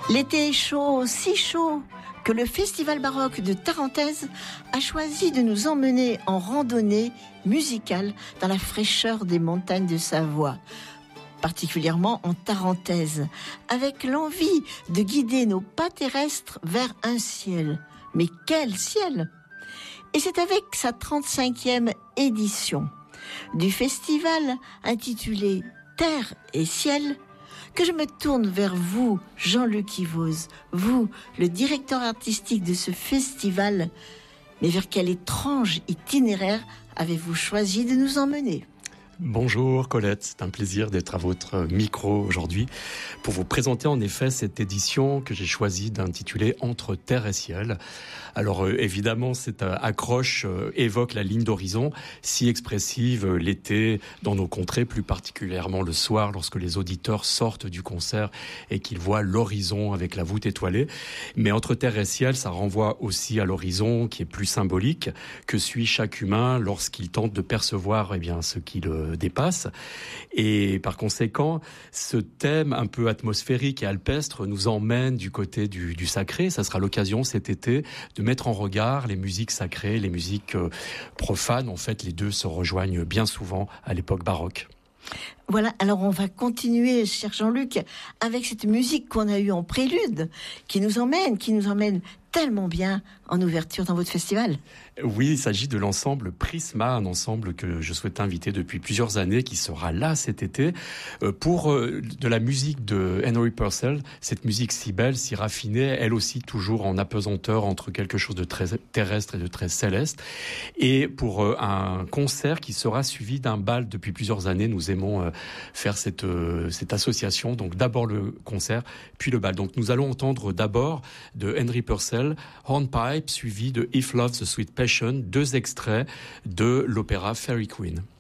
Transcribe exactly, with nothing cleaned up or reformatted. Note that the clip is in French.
L'été est chaud, si chaud, que le Festival baroque de Tarentaise a choisi de nous emmener en randonnée musicale dans la fraîcheur des montagnes de Savoie, particulièrement en Tarentaise, avec l'envie de guider nos pas terrestres vers un ciel. Mais quel ciel! Et c'est avec sa trente-cinquième édition du festival intitulé Terre et ciel que je me tourne vers vous, Jean-Luc Yvoz, vous, le directeur artistique de ce festival. Mais vers quel étrange itinéraire avez-vous choisi de nous emmener ? Bonjour Colette, c'est un plaisir d'être à votre micro aujourd'hui pour vous présenter en effet cette édition que j'ai choisi d'intituler Entre terre et ciel. Alors euh, évidemment, cette euh, accroche euh, évoque la ligne d'horizon si expressive euh, l'été dans nos contrées, plus particulièrement le soir lorsque les auditeurs sortent du concert et qu'ils voient l'horizon avec la voûte étoilée. Mais Entre terre et ciel, ça renvoie aussi à l'horizon qui est plus symbolique que suit chaque humain lorsqu'il tente de percevoir eh bien, ce qui le dépasse. Et par conséquent, ce thème un peu atmosphérique et alpestre nous emmène du côté du, du sacré. Ça sera l'occasion cet été de mettre en regard les musiques sacrées, les musiques euh, profanes. En fait, les deux se rejoignent bien souvent à l'époque baroque. Voilà, alors on va continuer, cher Jean-Luc, avec cette musique qu'on a eue en prélude, qui nous emmène, qui nous emmène tellement bien en ouverture dans votre festival. Oui, il s'agit de l'ensemble Prisma, un ensemble que je souhaite inviter depuis plusieurs années, qui sera là cet été, pour de la musique de Henry Purcell, cette musique si belle, si raffinée, elle aussi toujours en apesanteur entre quelque chose de très terrestre et de très céleste, et pour un concert qui sera suivi d'un bal depuis plusieurs années. Nous aimons faire cette, cette association, donc d'abord le concert, puis le bal. Donc nous allons entendre d'abord de Henry Purcell Hornpipe, suivi de If Love's a Sweet Passion, deux extraits de l'opéra Fairy Queen.